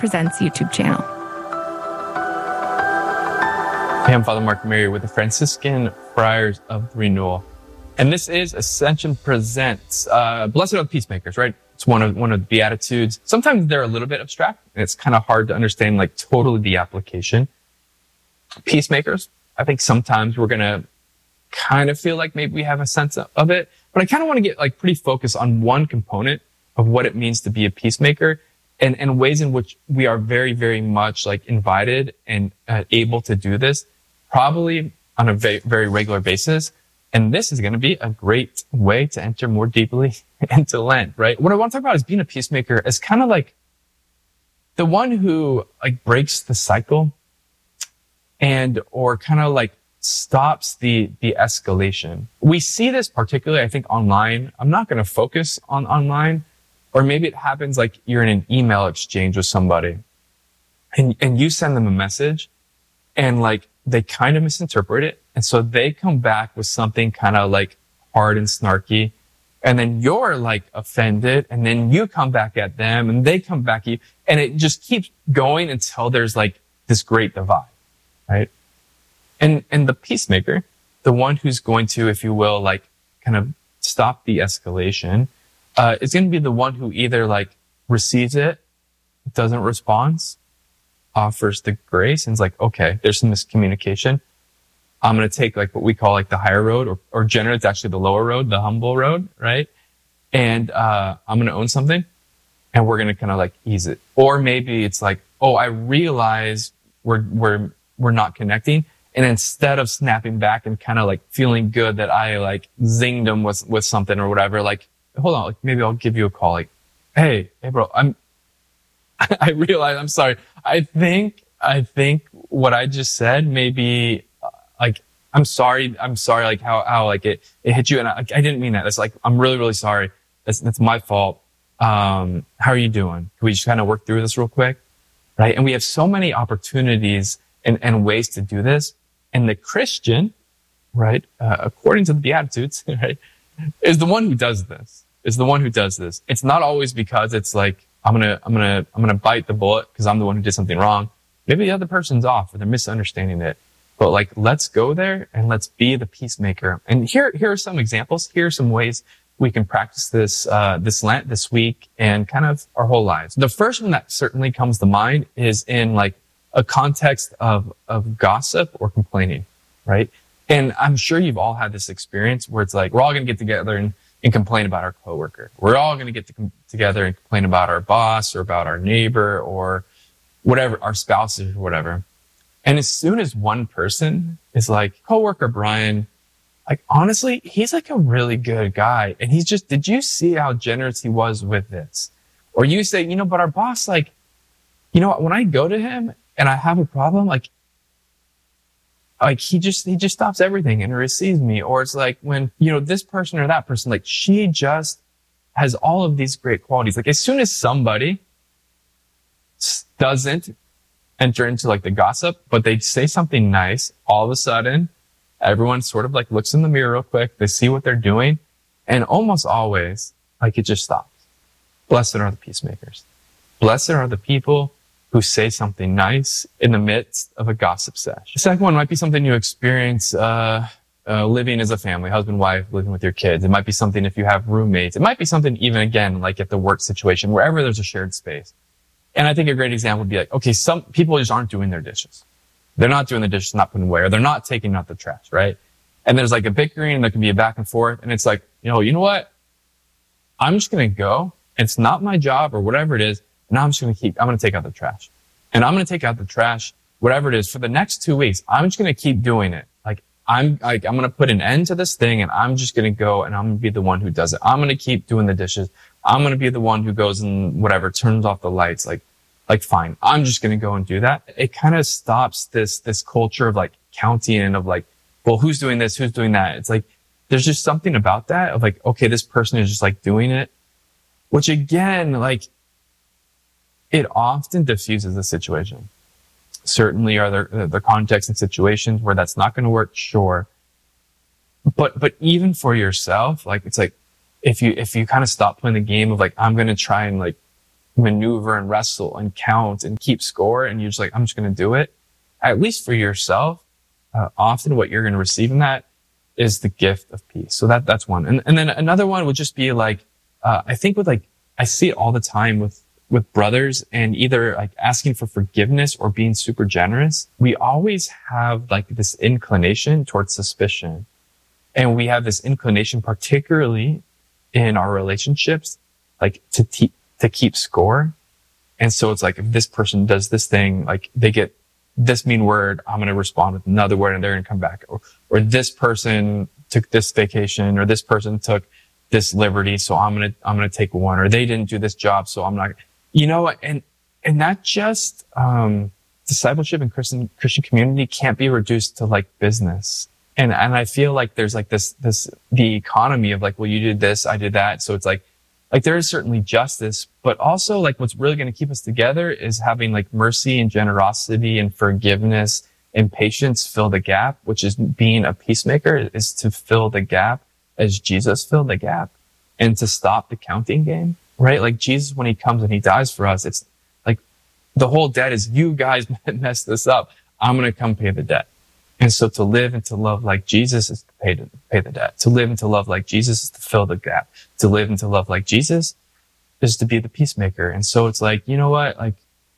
Presents YouTube channel. Hey, I'm Father Mark Mary with the Franciscan Friars of Renewal. And this is Ascension Presents. Blessed are the peacemakers, right? It's one of the Beatitudes. Sometimes they're a little bit abstract, and it's kind of hard to understand, like, totally the application. Peacemakers, I think sometimes we're going to kind of feel like maybe we have a sense of it, but I kind of want to get, like, pretty focused on one component of what it means to be a peacemaker and ways in which we are very, very much, like, invited and able to do this, probably on a very, very regular basis. And this is going to be a great way to enter more deeply into Lent, right? What I want to talk about is being a peacemaker as kind of like the one who, like, breaks the cycle or kind of like stops the escalation. We see this particularly, I think, online. I'm not going to focus on online, or maybe it happens like you're in an email exchange with somebody and you send them a message and, like, they kind of misinterpret it. And so they come back with something kind of like hard and snarky. And then you're, like, offended. And then you come back at them and they come back at you. And it just keeps going until there's, like, this great divide, right? And the peacemaker, the one who's going to, if you will, like, kind of stop the escalation, is going to be the one who either, like, receives it, doesn't respond, offers the grace, and is like, okay, there's some miscommunication. I'm going to take, like, what we call, like, the higher road, or generally it's actually the lower road, the humble road, right? And I'm going to own something, and we're going to kind of, like, ease it. Or maybe it's like, oh, I realize we're not connecting. And instead of snapping back and kind of, like, feeling good that I, like, zinged them with something or whatever, like, hold on, like, maybe I'll give you a call, like, hey bro, I realize, I'm sorry. I think what I just said, maybe, like, I'm sorry, like, how like it hit you. And I didn't mean that. It's like, I'm really, really sorry. That's my fault. How are you doing? Can we just kind of work through this real quick? Right. And we have so many opportunities and ways to do this. And the Christian, right, according to the Beatitudes, right, is the one who does this. It's not always because it's like, I'm gonna bite the bullet because I'm the one who did something wrong. Maybe the other person's off or they're misunderstanding it. But, like, let's go there and let's be the peacemaker. And here are some examples. Here are some ways we can practice this, this Lent, this week, and kind of our whole lives. The first one that certainly comes to mind is in, like, a context of gossip or complaining, right? And I'm sure you've all had this experience where it's like, we're all going to get together and complain about our coworker. We're all going to get together and complain about our boss or about our neighbor or whatever, our spouses or whatever. And as soon as one person is like, coworker Brian, like, honestly, he's, like, a really good guy. And he's just, did you see how generous he was with this? Or you say, but our boss, like, when I go to him and I have a problem, like he just stops everything and receives me. Or it's like when, this person or that person, like, she just has all of these great qualities. Like, as soon as somebody doesn't enter into, like, the gossip, but they say something nice, all of a sudden, everyone sort of, like, looks in the mirror real quick. They see what they're doing. And almost always, like, it just stops. Blessed are the peacemakers. Blessed are the people who say something nice in the midst of a gossip sesh. The second one might be something you experience living as a family, husband, wife, living with your kids. It might be something if you have roommates. It might be something even, again, like at the work situation, wherever there's a shared space. And I think a great example would be like, okay, some people just aren't doing their dishes. They're not doing the dishes, not putting away, or they're not taking out the trash, right? And there's, like, a bickering, and there can be a back and forth. And it's like, you know what? I'm just going to go. It's not my job or whatever it is. Now I'm going to take out the trash. And I'm going to take out the trash, whatever it is, for the next 2 weeks. I'm just going to keep doing it. I'm going to put an end to this thing, and I'm just going to go and I'm going to be the one who does it. I'm going to keep doing the dishes. I'm going to be the one who goes and whatever, turns off the lights. Like fine. I'm just going to go and do that. It kind of stops this culture of, like, counting and of, like, well, who's doing this? Who's doing that? It's like, there's just something about that of, like, okay, this person is just, like, doing it, which, again, like, it often diffuses the situation. Certainly are there contexts and situations where that's not going to work, sure. But even for yourself, like, it's like, if you kind of stop playing the game of, like, I'm going to try and, like, maneuver and wrestle and count and keep score, and you're just like, I'm just going to do it. At least for yourself, often what you're going to receive in that is the gift of peace. So that's one. And then another one would just be like, I think with like, I see it all the time with brothers, and either like asking for forgiveness or being super generous. We always have like this inclination towards suspicion. And we have this inclination, particularly in our relationships, like to keep score. And so it's like, if this person does this thing, like they get this mean word, I'm going to respond with another word and they're going to come back. Or this person took this vacation, or this person took this liberty, so I'm going to take one, or they didn't do this job, so I'm not, and that just, discipleship in Christian community can't be reduced to like business. And I feel like there's like the economy of like, well, you did this, I did that. So it's like there is certainly justice, but also like what's really going to keep us together is having like mercy and generosity and forgiveness and patience fill the gap, which is being a peacemaker, is to fill the gap as Jesus filled the gap, and to stop the counting game, right? Like Jesus, when he comes and he dies for us, it's like the whole debt is, you guys messed this up. I'm going to come pay the debt. And so to live and to love like Jesus is to pay the debt. To live and to love like Jesus is to fill the gap. To live and to love like Jesus is to be the peacemaker. And so it's like, you know what? Like,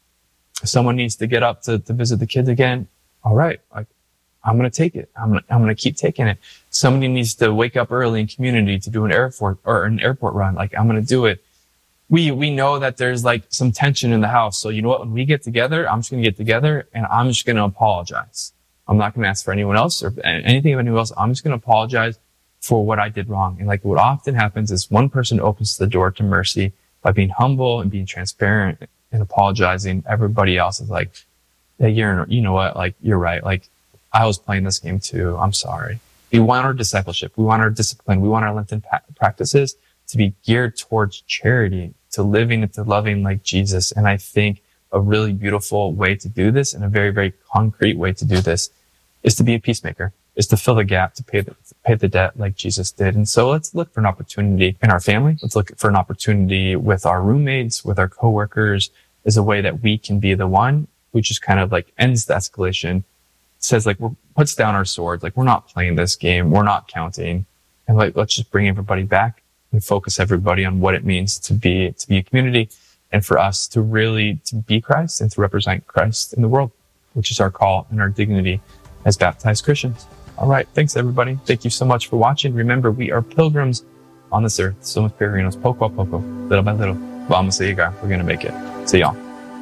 if someone needs to get up to visit the kids again, all right, like, I'm going to take it. I'm going to keep taking it. Somebody needs to wake up early in community to do an airport run. Like, I'm going to do it. We know that there's like some tension in the house. So you know what? When we get together, I'm just going to get together and I'm just going to apologize. I'm not going to ask for anyone else or anything of anyone else. I'm just going to apologize for what I did wrong. And like what often happens is one person opens the door to mercy by being humble and being transparent and apologizing. Everybody else is like, yeah, you know what? Like, you're right. Like, I was playing this game too. I'm sorry. We want our discipleship. We want our discipline. We want our Lenten practices to be geared towards charity, to living and to loving like Jesus. And I think a really beautiful way to do this, and a very, very concrete way to do this, is to be a peacemaker, is to fill the gap, to pay the debt like Jesus did. And so let's look for an opportunity in our family. Let's look for an opportunity with our roommates, with our coworkers, as a way that we can be the one who just kind of like ends the escalation, says like, puts down our swords, like, we're not playing this game, we're not counting, and like, let's just bring everybody back and focus everybody on what it means to be a community, and for us to really to be Christ and to represent Christ in the world, which is our call and our dignity as baptized Christians. All right, thanks everybody. Thank you so much for watching. Remember, we are pilgrims on this earth. Somos peregrinos, poco a poco, little by little. Vamos a llegar. We're gonna make it. See y'all.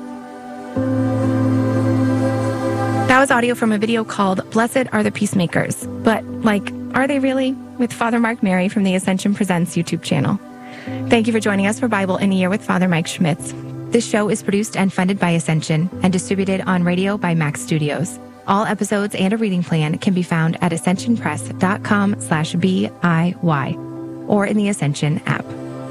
That was audio from a video called Blessed Are the Peacemakers. But, like, are they really? With Father Mark Mary from the Ascension Presents YouTube channel. Thank you for joining us for Bible in a Year with Father Mike Schmitz. This show is produced and funded by Ascension and distributed on radio by Max Studios. All episodes and a reading plan can be found at ascensionpress.com/BIY or in the Ascension app.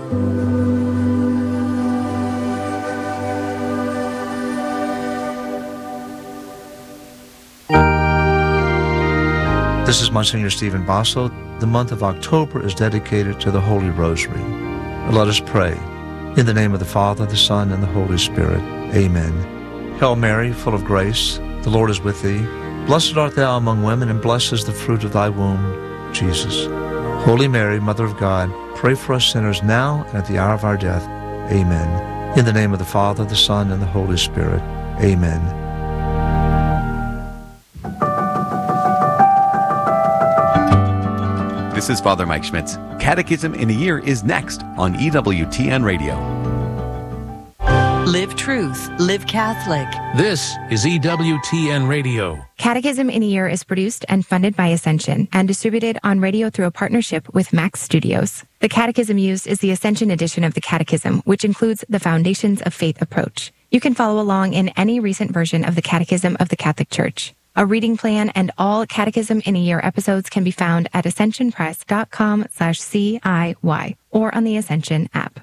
This is Monsignor Stephen Basso. The month of October is dedicated to the Holy Rosary. Let us pray. In the name of the Father, the Son, and the Holy Spirit. Amen. Hail Mary, full of grace, the Lord is with thee. Blessed art thou among women, and blessed is the fruit of thy womb, Jesus. Holy Mary, Mother of God, pray for us sinners now and at the hour of our death. Amen. In the name of the Father, the Son, and the Holy Spirit. Amen. This is Father Mike Schmitz. Catechism in a Year is next on EWTN Radio. Live truth, live Catholic. This is EWTN Radio. Catechism in a Year is produced and funded by Ascension and distributed on radio through a partnership with Max Studios. The catechism used is the Ascension edition of the Catechism, which includes the Foundations of Faith approach. You can follow along in any recent version of the Catechism of the Catholic Church. A reading plan and all Catechism in a Year episodes can be found at ascensionpress.com/CIY or on the Ascension app.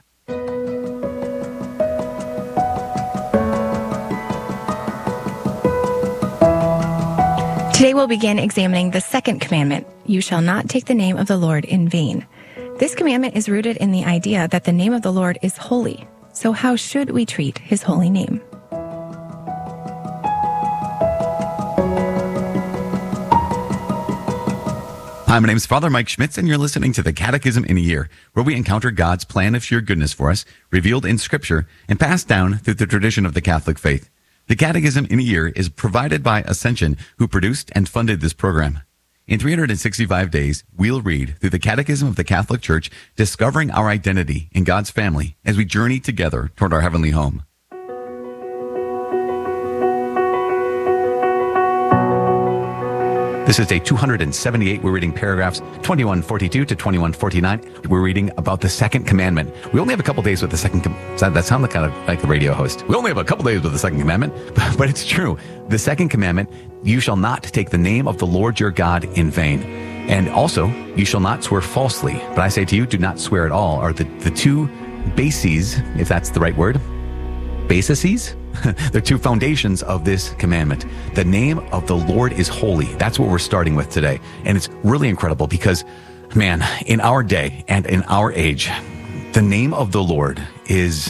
Today we'll begin examining the second commandment, you shall not take the name of the Lord in vain. This commandment is rooted in the idea that the name of the Lord is holy. So how should we treat his holy name? Hi, my name is Father Mike Schmitz, and you're listening to the Catechism in a Year, where we encounter God's plan of sheer goodness for us, revealed in Scripture and passed down through the tradition of the Catholic faith. The Catechism in a Year is provided by Ascension, who produced and funded this program. In 365 days, we'll read through the Catechism of the Catholic Church, discovering our identity in God's family as we journey together toward our heavenly home. This is day 278. We're reading paragraphs 2142 to 2149. We're reading about the second commandment. We only have a couple days with the second that sounds kind of like the radio host. We only have a couple days with the second commandment, but it's true. The second commandment, you shall not take the name of the Lord your God in vain. And also, you shall not swear falsely. But I say to you, do not swear at all, are the two bases, if that's the right word, bases? The two foundations of this commandment. The name of the Lord is holy. That's what we're starting with today. And it's really incredible because, man, in our day and in our age, the name of the Lord is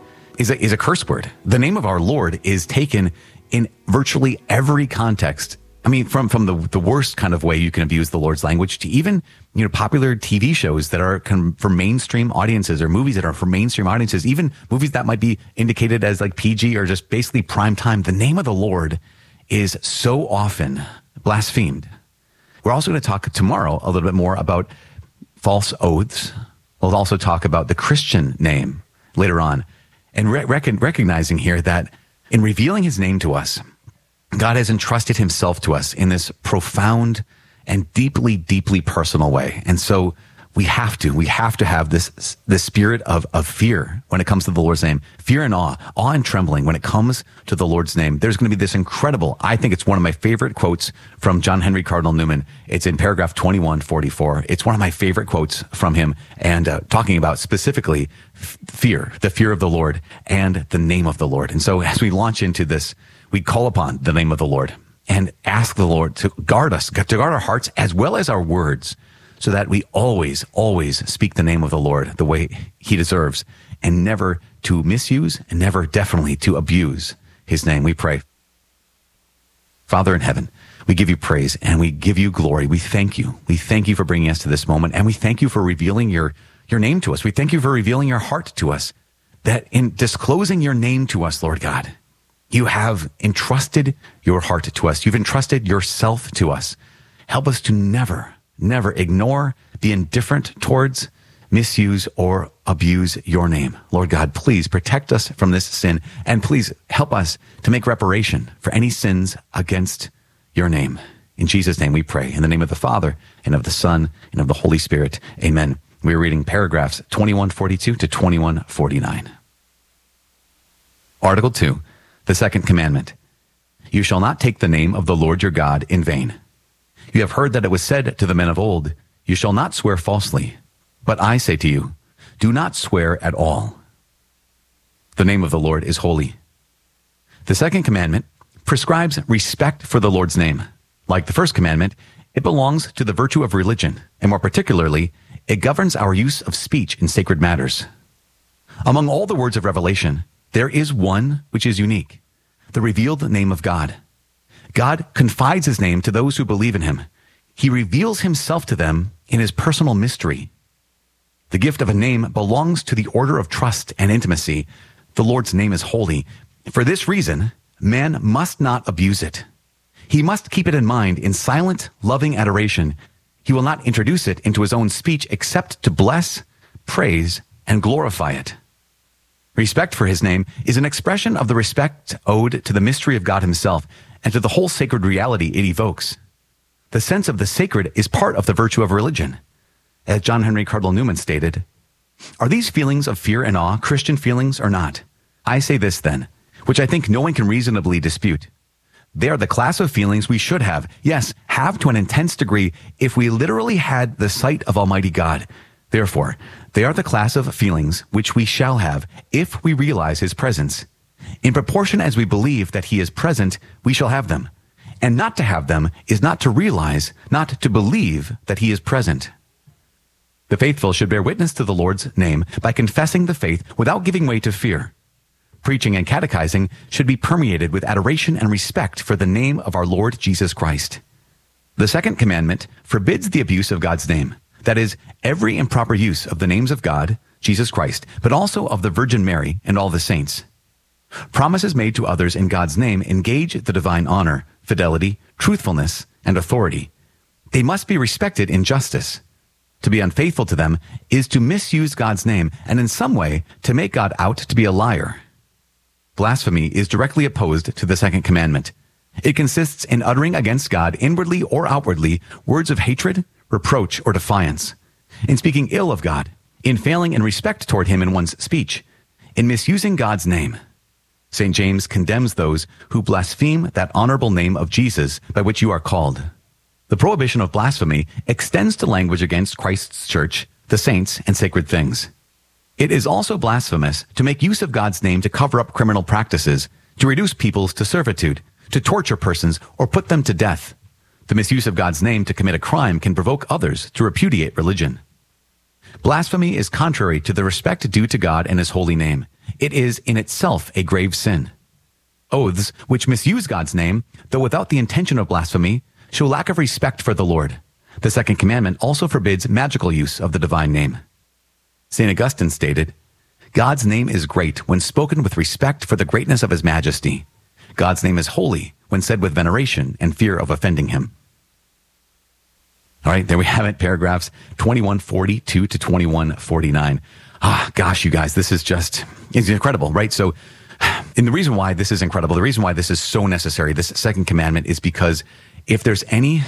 a curse word. The name of our Lord is taken in virtually every context. I mean, from the worst kind of way you can abuse the Lord's language to even, popular TV shows that are for mainstream audiences, or movies that are for mainstream audiences, even movies that might be indicated as like PG or just basically prime time. The name of the Lord is so often blasphemed. We're also going to talk tomorrow a little bit more about false oaths. We'll also talk about the Christian name later on, and recognizing here that in revealing his name to us, God has entrusted himself to us in this profound and deeply, deeply personal way. And so we have to have this spirit of fear when it comes to the Lord's name, fear and awe and trembling when it comes to the Lord's name. There's going to be this incredible, I think it's one of my favorite quotes from John Henry Cardinal Newman. It's in paragraph 2144. It's one of my favorite quotes from him, and talking about specifically fear, the fear of the Lord and the name of the Lord. And so as we launch into this, we call upon the name of the Lord and ask the Lord to guard us, to guard our hearts as well as our words, so that we always, always speak the name of the Lord the way he deserves, and never to misuse and never definitely to abuse his name. We pray. Father in heaven, we give you praise and we give you glory. We thank you. We thank you for bringing us to this moment, and we thank you for revealing your name to us. We thank you for revealing your heart to us, that in disclosing your name to us, Lord God, you have entrusted your heart to us. You've entrusted yourself to us. Help us to never ignore, be indifferent towards, misuse, or abuse your name. Lord God, please protect us from this sin, and please help us to make reparation for any sins against your name. In Jesus' name we pray. In the name of the Father, and of the Son, and of the Holy Spirit. Amen. We're reading paragraphs 2142 to 2149. Article 2. The second commandment. You shall not take the name of the Lord your God in vain. You have heard that it was said to the men of old, you shall not swear falsely. But I say to you, do not swear at all. The name of the Lord is holy. The second commandment prescribes respect for the Lord's name. Like the first commandment, it belongs to the virtue of religion, and more particularly, it governs our use of speech in sacred matters. Among all the words of revelation, there is one which is unique, the revealed name of God. God confides his name to those who believe in him. He reveals himself to them in his personal mystery. The gift of a name belongs to the order of trust and intimacy. The Lord's name is holy. For this reason, man must not abuse it. He must keep it in mind in silent, loving adoration. He will not introduce it into his own speech except to bless, praise, and glorify it. Respect for his name is an expression of the respect owed to the mystery of God himself and to the whole sacred reality it evokes. The sense of the sacred is part of the virtue of religion. As John Henry Cardinal Newman stated, are these feelings of fear and awe Christian feelings or not? I say this then, which I think no one can reasonably dispute. They are the class of feelings we should have, yes, have to an intense degree if we literally had the sight of Almighty God. Therefore, they are the class of feelings which we shall have if we realize his presence. In proportion as we believe that he is present, we shall have them. And not to have them is not to realize, not to believe that he is present. The faithful should bear witness to the Lord's name by confessing the faith without giving way to fear. Preaching and catechizing should be permeated with adoration and respect for the name of our Lord Jesus Christ. The second commandment forbids the abuse of God's name. That is, every improper use of the names of God, Jesus Christ, but also of the Virgin Mary and all the saints. Promises made to others in God's name engage the divine honor, fidelity, truthfulness, and authority. They must be respected in justice. To be unfaithful to them is to misuse God's name and in some way to make God out to be a liar. Blasphemy is directly opposed to the second commandment. It consists in uttering against God inwardly or outwardly words of hatred, reproach, or defiance, in speaking ill of God, in failing in respect toward him in one's speech, in misusing God's name. St. James condemns those who blaspheme that honorable name of Jesus by which you are called. The prohibition of blasphemy extends to language against Christ's church, the saints, and sacred things. It is also blasphemous to make use of God's name to cover up criminal practices, to reduce peoples to servitude, to torture persons, or put them to death. The misuse of God's name to commit a crime can provoke others to repudiate religion. Blasphemy is contrary to the respect due to God and his holy name. It is in itself a grave sin. Oaths which misuse God's name, though without the intention of blasphemy, show lack of respect for the Lord. The second commandment also forbids magical use of the divine name. St. Augustine stated, God's name is great when spoken with respect for the greatness of his majesty. God's name is holy when said with veneration and fear of offending him. All right, there we have it, paragraphs 2142 to 2149. Gosh, you guys, this is it's incredible, right? So, and the reason why this is incredible, the reason why this is so necessary, this second commandment, is because if there's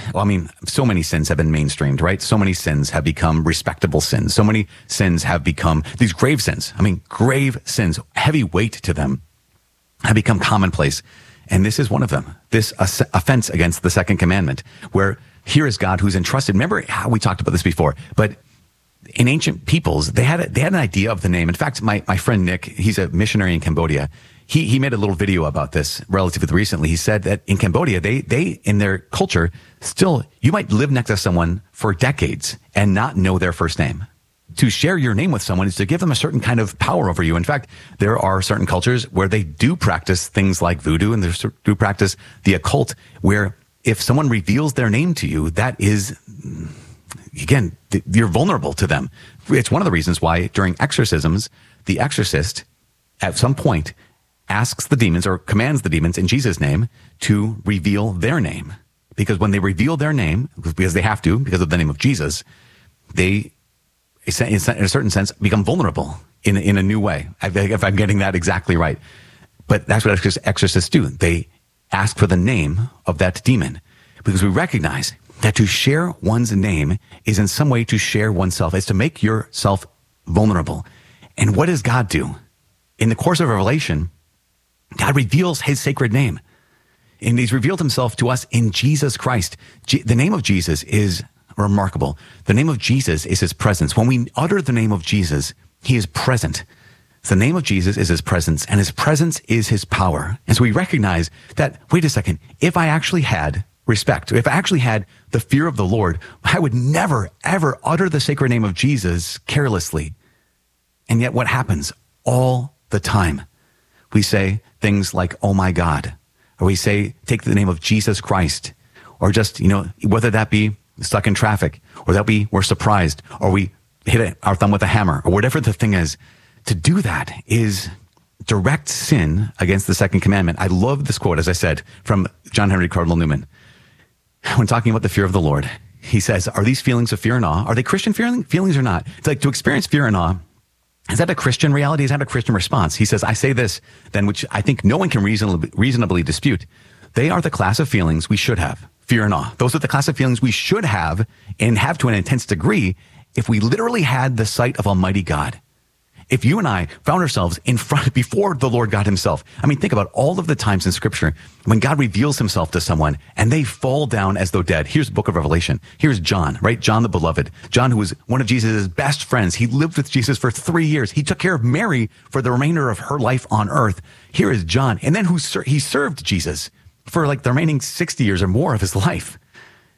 so many sins have been mainstreamed, right? So many sins have become respectable sins. So many sins have become these grave sins. Grave sins, heavy weight to them, have become commonplace. And this is one of them, this offense against the second commandment, where here is God who's entrusted. Remember how we talked about this before, but in ancient peoples, they had an idea of the name. In fact, my friend Nick, he's a missionary in Cambodia. He made a little video about this relatively recently. He said that in Cambodia, they in their culture, still, you might live next to someone for decades and not know their first name. To share your name with someone is to give them a certain kind of power over you. In fact, there are certain cultures where they do practice things like voodoo, and they do practice the occult, where if someone reveals their name to you, that is, again, you're vulnerable to them. It's one of the reasons why during exorcisms, the exorcist at some point asks the demons or commands the demons in Jesus' name to reveal their name. Because when they reveal their name, because they have to, because of the name of Jesus, they, in a certain sense, become vulnerable in a new way, if I'm getting that exactly right. But that's what exorcists do. They ask for the name of that demon, because we recognize that to share one's name is in some way to share oneself. It's to make yourself vulnerable. And what does God do? In the course of Revelation, God reveals his sacred name. And he's revealed himself to us in Jesus Christ. The name of Jesus is remarkable. The name of Jesus is his presence. When we utter the name of Jesus, he is present. The name of Jesus is his presence, and his presence is his power. And so we recognize that, wait a second, if I actually had respect, if I actually had the fear of the Lord, I would never, ever utter the sacred name of Jesus carelessly. And yet what happens all the time? We say things like, oh my God, or we say, take the name of Jesus Christ, or just, whether that be stuck in traffic, or that be we're surprised, or we hit our thumb with a hammer, or whatever the thing is. To do that is direct sin against the second commandment. I love this quote, as I said, from John Henry Cardinal Newman. When talking about the fear of the Lord, he says, are these feelings of fear and awe? Are they Christian feelings or not? It's like, to experience fear and awe, is that a Christian reality? Is that a Christian response? He says, I say this, then, which I think no one can reasonably dispute. They are the class of feelings we should have, fear and awe. Those are the class of feelings we should have, and have to an intense degree, if we literally had the sight of Almighty God. If you and I found ourselves before the Lord God himself, think about all of the times in Scripture when God reveals himself to someone and they fall down as though dead. Here's the book of Revelation. Here's John, right? John the beloved. John, who was one of Jesus' best friends. He lived with Jesus for 3 years. He took care of Mary for the remainder of her life on earth. Here is John. And then he served Jesus for like the remaining 60 years or more of his life.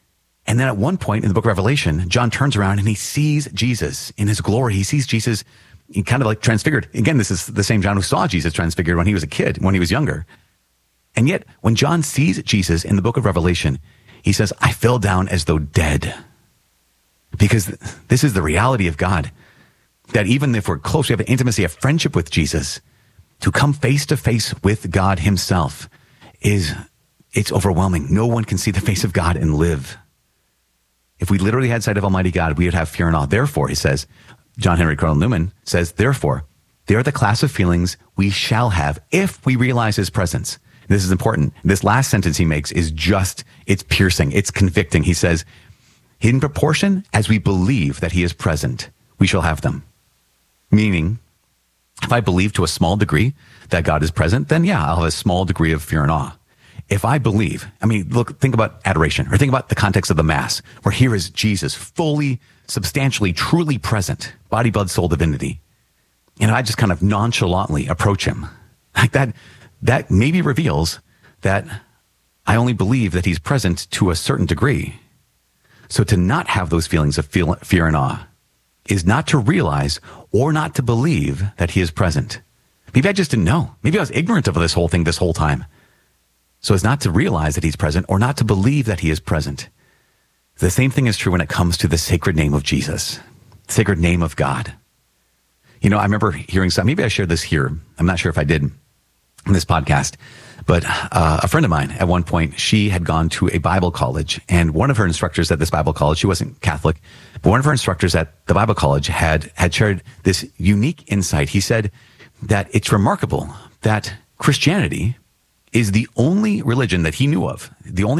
And then at one point in the book of Revelation, John turns around and he sees Jesus in his glory. He sees Jesus kind of like transfigured. Again, this is the same John who saw Jesus transfigured when he was a kid, when he was younger. And yet, when John sees Jesus in the book of Revelation, he says, I fell down as though dead. Because this is the reality of God, that even if we're close, we have an intimacy, a friendship with Jesus, to come face to face with God himself it's overwhelming. No one can see the face of God and live. If we literally had sight of Almighty God, we would have fear and awe. Therefore, he says, John Henry Cardinal Newman says, therefore, they are the class of feelings we shall have if we realize his presence. This is important. This last sentence he makes is it's piercing. It's convicting. He says, in proportion as we believe that he is present, we shall have them. Meaning, if I believe to a small degree that God is present, then yeah, I'll have a small degree of fear and awe. If I believe, think about adoration, or think about the context of the Mass, where here is Jesus fully, substantially, truly present, body, blood, soul, divinity. And I just kind of nonchalantly approach him. Like that maybe reveals that I only believe that he's present to a certain degree. So to not have those feelings of fear and awe is not to realize or not to believe that he is present. Maybe I just didn't know. Maybe I was ignorant of this whole thing this whole time. So it's not to realize that he's present or not to believe that he is present. The same thing is true when it comes to the sacred name of Jesus, the sacred name of God. I remember hearing something, maybe I shared this here. I'm not sure if I did in this podcast, but a friend of mine at one point, she had gone to a Bible college, and one of her instructors at this Bible college, she wasn't Catholic, but one of her instructors at the Bible college had shared this unique insight. He said that it's remarkable that Christianity is the only religion that he knew of,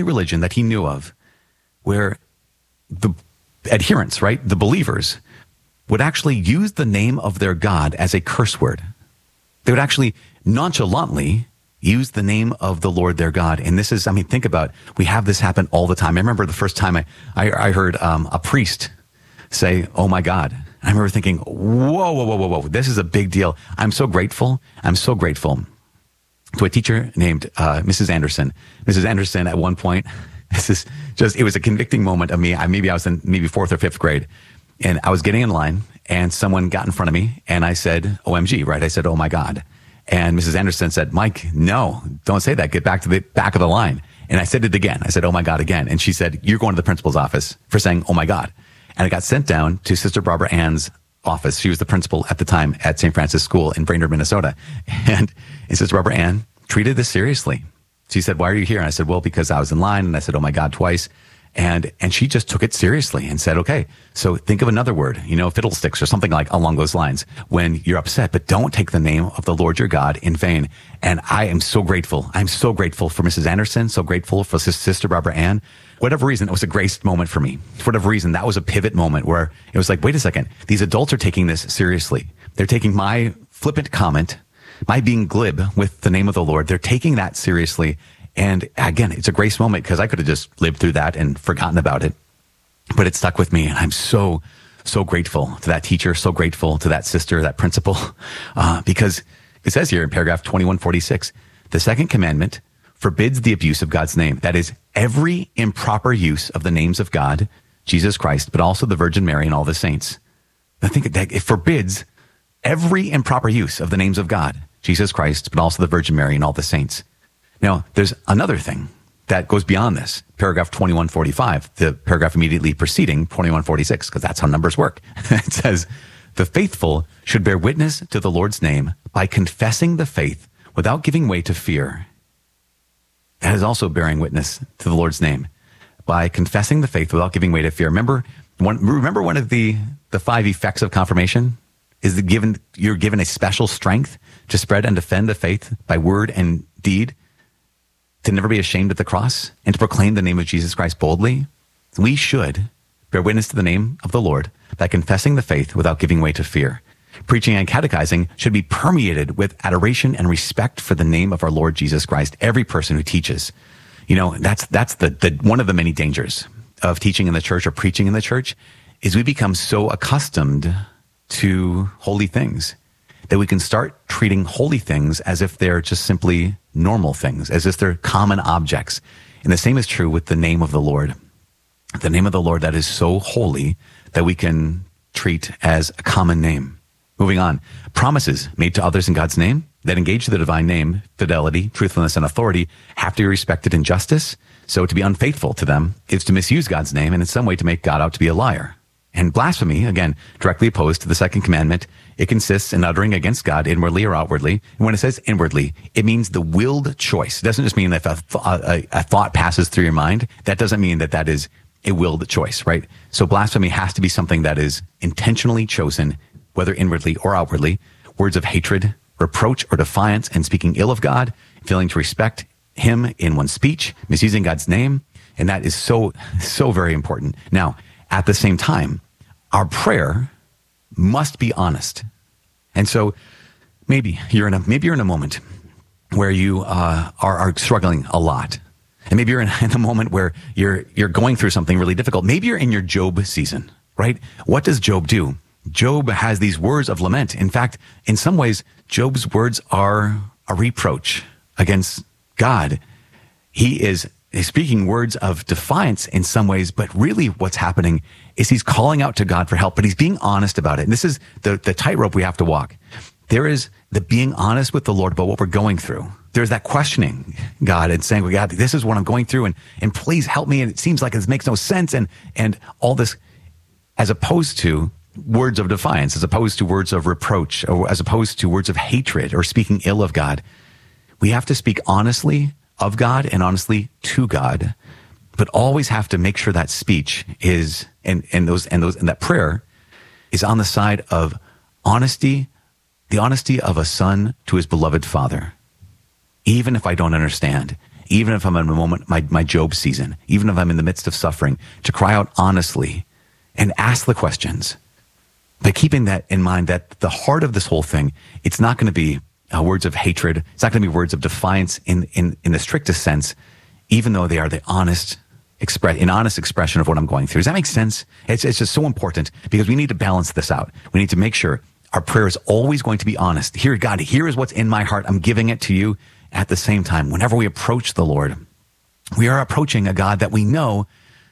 where the adherents, right, the believers, would actually use the name of their God as a curse word. They would actually nonchalantly use the name of the Lord their God. And this is, think about, we have this happen all the time. I remember the first time I heard a priest say, oh my God. I remember thinking, whoa, this is a big deal. I'm so grateful to a teacher named Mrs. Anderson. Mrs. Anderson, at one point, it was a convicting moment of me. Maybe I was in fourth or fifth grade, and I was getting in line, and someone got in front of me, and I said, OMG, right? I said, oh my God. And Mrs. Anderson said, Mike, no, don't say that. Get back to the back of the line. And I said it again. I said, oh my God, again. And she said, you're going to the principal's office for saying, oh my God. And I got sent down to Sister Barbara Ann's office. She was the principal at the time at St. Francis School in Brainerd, Minnesota. And Sister Barbara Ann treated this seriously. She said, why are you here? And I said, well, because I was in line. And I said, oh my God, twice. And she just took it seriously and said, okay, so think of another word, fiddlesticks or something like along those lines when you're upset, but don't take the name of the Lord your God in vain. And I am so grateful. I'm so grateful for Mrs. Anderson, so grateful for Sister Barbara Ann. Whatever reason, it was a grace moment for me. For whatever reason, that was a pivot moment where it was like, wait a second, these adults are taking this seriously. They're taking my flippant comment, my being glib with the name of the Lord. They're taking that seriously. And again, it's a grace moment because I could have just lived through that and forgotten about it, but it stuck with me. And I'm so, so grateful to that teacher, so grateful to that sister, that principal, because it says here in paragraph 2146, the second commandment forbids the abuse of God's name. That is every improper use of the names of God, Jesus Christ, but also the Virgin Mary and all the saints. I think that it forbids every improper use of the names of God, Jesus Christ, but also the Virgin Mary and all the saints. Now, there's another thing that goes beyond this. Paragraph 2145, the paragraph immediately preceding 2146, because that's how numbers work. It says, the faithful should bear witness to the Lord's name by confessing the faith without giving way to fear. That is also bearing witness to the Lord's name by confessing the faith without giving way to fear. Remember one of the 5 effects of confirmation is you're given a special strength to spread and defend the faith by word and deed, to never be ashamed at the cross, and to proclaim the name of Jesus Christ boldly. We should bear witness to the name of the Lord by confessing the faith without giving way to fear. Preaching and catechizing should be permeated with adoration and respect for the name of our Lord Jesus Christ. Every person who teaches, that's the one of the many dangers of teaching in the church or preaching in the church, is we become so accustomed to holy things that we can start treating holy things as if they're just simply normal things, as if they're common objects. And the same is true with the name of the Lord. The name of the Lord that is so holy that we can treat as a common name. Moving on. Promises made to others in God's name that engage the divine name, fidelity, truthfulness, and authority have to be respected in justice. So to be unfaithful to them is to misuse God's name and in some way to make God out to be a liar. And blasphemy, again, directly opposed to the second commandment, it consists in uttering against God inwardly or outwardly. And when it says inwardly, it means the willed choice. It doesn't just mean that if a thought passes through your mind. That doesn't mean that that is a willed choice, right? So blasphemy has to be something that is intentionally chosen, whether inwardly or outwardly. Words of hatred, reproach, or defiance, and speaking ill of God, failing to respect him in one's speech, misusing God's name. And that is so very important. Now, at the same time, our prayer must be honest. And so maybe you're in a moment where you are struggling a lot. And maybe you're in a moment where you're going through something really difficult. Maybe you're in your Job season, right? What does Job do? Job has these words of lament. In fact, in some ways, Job's words are a reproach against God. He's speaking words of defiance in some ways, but really what's happening is he's calling out to God for help, but he's being honest about it. And this is the tightrope we have to walk. There is the being honest with the Lord about what we're going through. There's that questioning God and saying, well, God, this is what I'm going through and please help me. And it seems like it makes no sense. And all this, as opposed to words of defiance, as opposed to words of reproach, or as opposed to words of hatred or speaking ill of God. We have to speak honestly of God and honestly to God, but always have to make sure that speech is, and that prayer is on the side of honesty, the honesty of a son to his beloved father. Even if I don't understand, even if I'm in a moment, my Job season, even if I'm in the midst of suffering, to cry out honestly and ask the questions. But keeping that in mind, that the heart of this whole thing, it's not going to be words of hatred. It's not going to be words of defiance in the strictest sense, even though they are the honest expression of what I'm going through. Does that make sense? It's just so important because we need to balance this out. We need to make sure our prayer is always going to be honest. Here, God, here is what's in my heart. I'm giving it to you. At the same time, whenever we approach the Lord, we are approaching a God that we know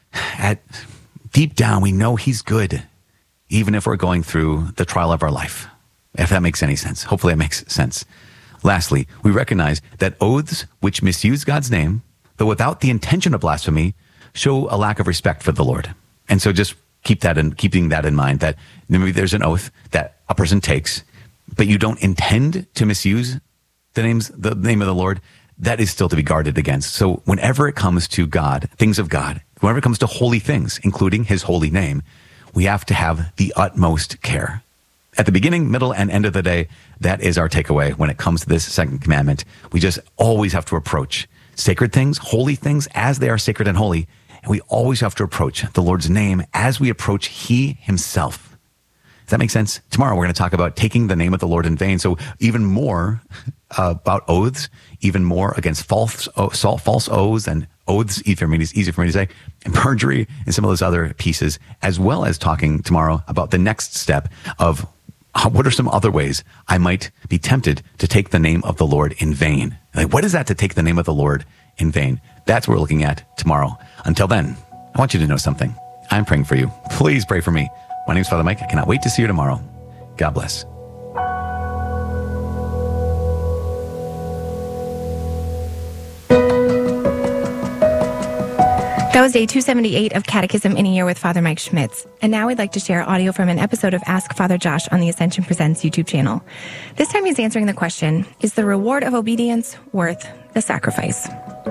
deep down, we know he's good, even if we're going through the trial of our life. If that makes any sense. Hopefully it makes sense. Lastly, we recognize that oaths which misuse God's name, though without the intention of blasphemy, show a lack of respect for the Lord. And so just keeping that in mind, that maybe there's an oath that a person takes, but you don't intend to misuse the name of the Lord, that is still to be guarded against. So whenever it comes to God, things of God, whenever it comes to holy things, including his holy name, we have to have the utmost care. At the beginning, middle, and end of the day, that is our takeaway when it comes to this second commandment. We just always have to approach sacred things, holy things, as they are sacred and holy. And we always have to approach the Lord's name as we approach he himself. Does that make sense? Tomorrow we're going to talk about taking the name of the Lord in vain. So even more about oaths, even more against false oaths and oaths, easy for me to say, and perjury and some of those other pieces, as well as talking tomorrow about the next step of what are some other ways I might be tempted to take the name of the Lord in vain. Like, what is that to take the name of the Lord in vain? That's what we're looking at tomorrow. Until then, I want you to know something. I'm praying for you. Please pray for me. My name's Father Mike. I cannot wait to see you tomorrow. God bless. That was day 278 of Catechism in a Year with Father Mike Schmitz. And now we'd like to share audio from an episode of Ask Father Josh on the Ascension Presents YouTube channel. This time he's answering the question, is the reward of obedience worth the sacrifice?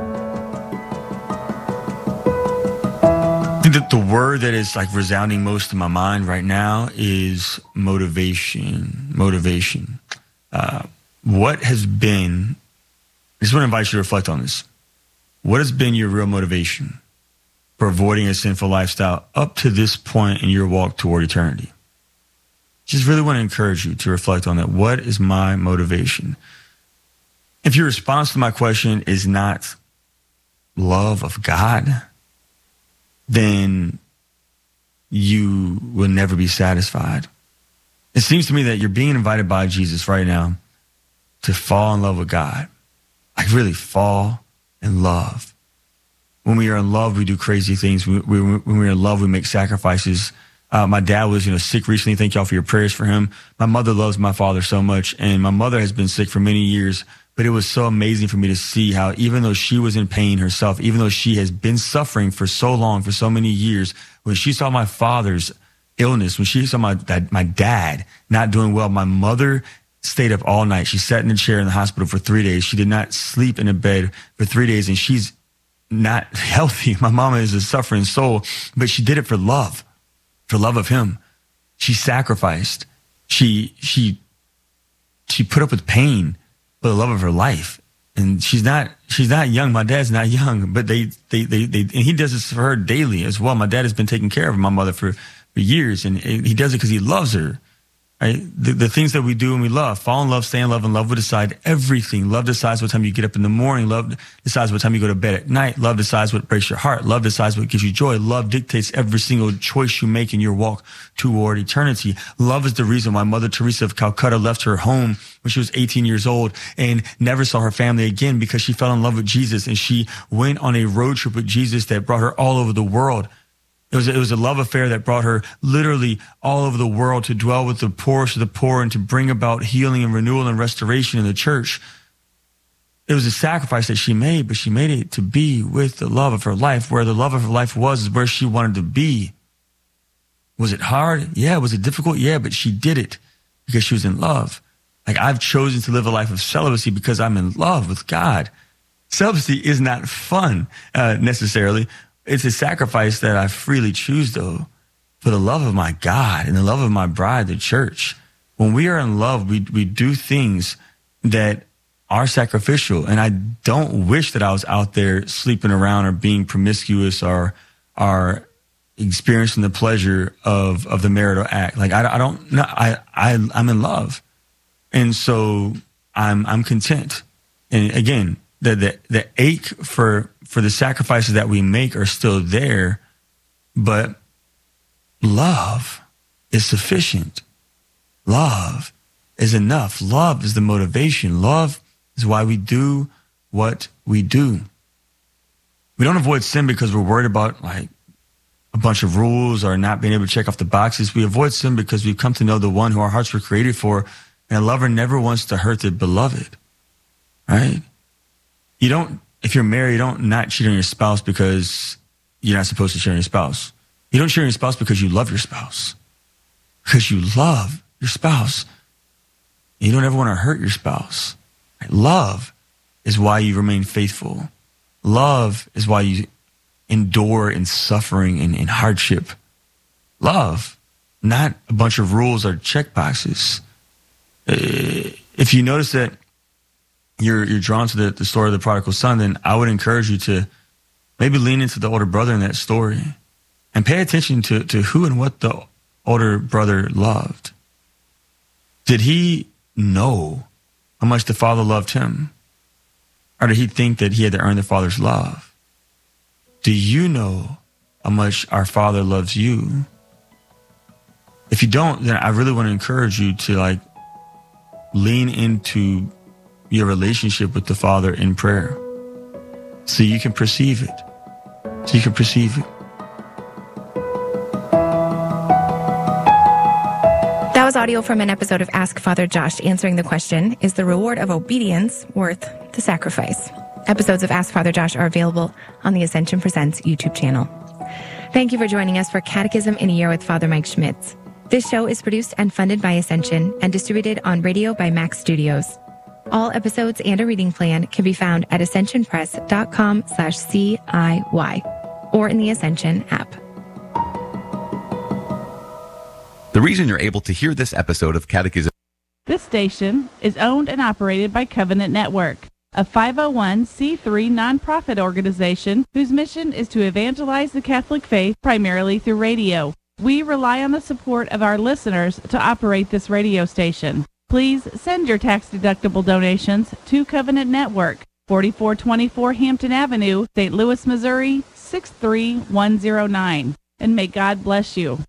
I think that the word that is like resounding most in my mind right now is motivation. Motivation. What has been, I just want to invite you to reflect on this. What has been your real motivation for avoiding a sinful lifestyle up to this point in your walk toward eternity? Just really want to encourage you to reflect on that. What is my motivation? If your response to my question is not love of God, then you will never be satisfied. It seems to me that you're being invited by Jesus right now to fall in love with God. Like really fall in love when we are in love, we do crazy things. When we're in love, we make sacrifices. My dad was, sick recently. Thank y'all for your prayers for him. My mother loves my father so much, and my mother has been sick for many years. But it was so amazing for me to see how, even though she was in pain herself, even though she has been suffering for so long, for so many years, when she saw my father's illness, when she saw my dad not doing well, my mother stayed up all night. She sat in a chair in the hospital for 3 days. She did not sleep in a bed for 3 days, and she's not healthy. My mama is a suffering soul, but she did it for love of him. She sacrificed. She put up with pain for the love of her life. And she's not young. My dad's not young, but they and he does this for her daily as well. My dad has been taking care of my mother for years, and he does it because he loves her. Right? The things that we do and we love, fall in love, stay in love, and love will decide everything. Love decides what time you get up in the morning. Love decides what time you go to bed at night. Love decides what breaks your heart. Love decides what gives you joy. Love dictates every single choice you make in your walk toward eternity. Love is the reason why Mother Teresa of Calcutta left her home when she was 18 years old and never saw her family again, because she fell in love with Jesus, and she went on a road trip with Jesus that brought her all over the world. It was a love affair that brought her literally all over the world to dwell with the poorest of the poor and to bring about healing and renewal and restoration in the church. It was a sacrifice that she made, but she made it to be with the love of her life. Where the love of her life was is where she wanted to be. Was it hard? Yeah. Was it difficult? Yeah, but she did it because she was in love. Like, I've chosen to live a life of celibacy because I'm in love with God. Celibacy is not fun necessarily. It's a sacrifice that I freely choose, though, for the love of my God and the love of my bride, the church. When we are in love, we do things that are sacrificial. And I don't wish that I was out there sleeping around or being promiscuous or experiencing the pleasure of the marital act. Like, I'm in love. And so I'm content. And again, the ache for the sacrifices that we make are still there, but love is sufficient. Love is enough. Love is the motivation. Love is why we do what we do. We don't avoid sin because we're worried about like a bunch of rules or not being able to check off the boxes. We avoid sin because we've come to know the one who our hearts were created for, and a lover never wants to hurt the beloved, right? If you're married, you don't not cheat on your spouse because you're not supposed to cheat on your spouse. You don't cheat on your spouse because you love your spouse. Because you love your spouse. You don't ever want to hurt your spouse. Love is why you remain faithful. Love is why you endure in suffering and in hardship. Love, not a bunch of rules or check boxes. If you notice that you're drawn to the story of the prodigal son, then I would encourage you to maybe lean into the older brother in that story and pay attention to who and what the older brother loved. Did he know how much the father loved him? Or did he think that he had to earn the father's love? Do you know how much our Father loves you? If you don't, then I really want to encourage you to lean into your relationship with the Father in prayer so you can perceive it. That was audio from an episode of Ask Father Josh answering the question, is the reward of obedience worth the sacrifice? Episodes of Ask Father Josh are available on the Ascension Presents YouTube channel. Thank you for joining us for Catechism in a Year with Father Mike Schmitz. This show is produced and funded by Ascension and distributed on radio by Max Studios. All episodes and a reading plan can be found at ascensionpress.com/CIY or in the Ascension app. The reason you're able to hear this episode of Catechism. This station is owned and operated by Covenant Network, a 501c3 nonprofit organization whose mission is to evangelize the Catholic faith primarily through radio. We rely on the support of our listeners to operate this radio station. Please send your tax-deductible donations to Covenant Network, 4424 Hampton Avenue, St. Louis, Missouri, 63109. And may God bless you.